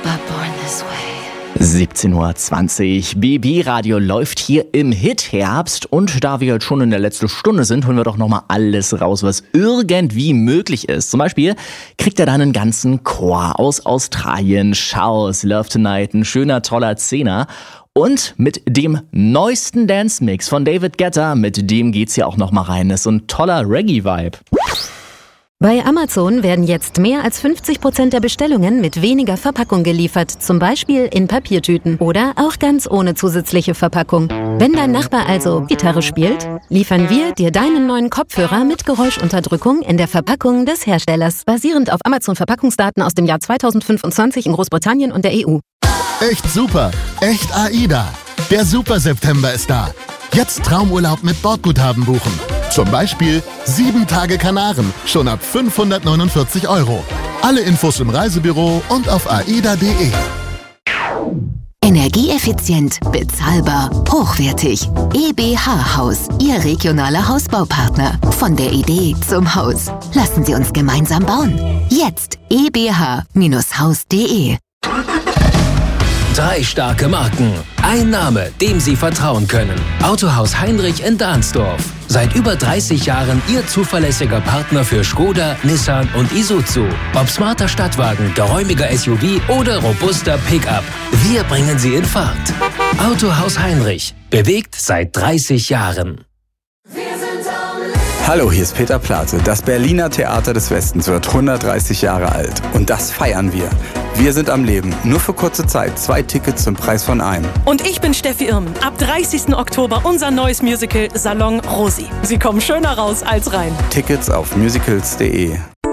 17:20 Uhr. BB Radio läuft hier im Hit-Herbst und da wir jetzt schon in der letzten Stunde sind, holen wir doch nochmal alles raus, was irgendwie möglich ist. Zum Beispiel kriegt er dann einen ganzen Chor aus Australien, Shows, Love Tonight, ein schöner, toller Zehner. Und mit dem neuesten Dance-Mix von David Guetta, mit dem geht's hier auch nochmal rein. Das ist so ein toller Reggae-Vibe. Bei Amazon werden jetzt mehr als 50% der Bestellungen mit weniger Verpackung geliefert, zum Beispiel in Papiertüten oder auch ganz ohne zusätzliche Verpackung. Wenn dein Nachbar also Gitarre spielt, liefern wir dir deinen neuen Kopfhörer mit Geräuschunterdrückung in der Verpackung des Herstellers, basierend auf Amazon-Verpackungsdaten aus dem Jahr 2025 in Großbritannien und der EU. Echt super, echt AIDA. Der Super September ist da. Jetzt Traumurlaub mit Bordguthaben buchen. Zum Beispiel 7 Tage Kanaren, schon ab 549 €. Alle Infos im Reisebüro und auf aida.de. Energieeffizient, bezahlbar, hochwertig. EBH Haus, Ihr regionaler Hausbaupartner. Von der Idee zum Haus. Lassen Sie uns gemeinsam bauen. Jetzt ebh-haus.de. 3 starke Marken. Ein Name, dem Sie vertrauen können. Autohaus Heinrich in Dahnsdorf. Seit über 30 Jahren Ihr zuverlässiger Partner für Skoda, Nissan und Isuzu. Ob smarter Stadtwagen, geräumiger SUV oder robuster Pickup. Wir bringen Sie in Fahrt. Autohaus Heinrich. Bewegt seit 30 Jahren. Hallo, hier ist Peter Plate. Das Berliner Theater des Westens wird 130 Jahre alt. Und das feiern wir. Wir sind am Leben. Nur für kurze Zeit. 2 Tickets zum Preis von einem. Und ich bin Steffi Irmen. Ab 30. Oktober unser neues Musical Salon Rosi. Sie kommen schöner raus als rein. Tickets auf musicals.de.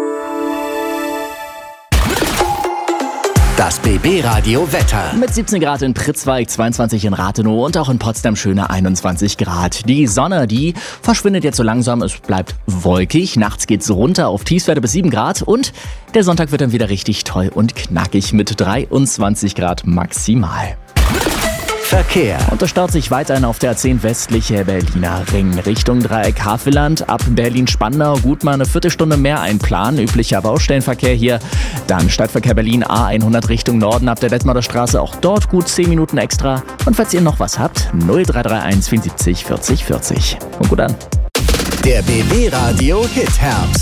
Das BB-Radio Wetter. Mit 17 Grad in Pritzwalk, 22 in Rathenow und auch in Potsdam schöne 21 Grad. Die Sonne, die verschwindet jetzt so langsam, es bleibt wolkig. Nachts geht's runter auf Tiefstwerte bis 7 Grad und der Sonntag wird dann wieder richtig toll und knackig mit 23 Grad maximal. Verkehr. Und es staut sich weiterhin auf der A10 westliche Berliner Ring. Richtung Dreieck Havelland, ab Berlin-Spandau gut mal eine Viertelstunde mehr einplanen. Üblicher Baustellenverkehr hier. Dann Stadtverkehr Berlin A100 Richtung Norden ab der Detmolder Straße. Auch dort gut 10 Minuten extra. Und falls ihr noch was habt, 0331 74 40 40. Und gut an. Der BB-Radio Hit Herbst.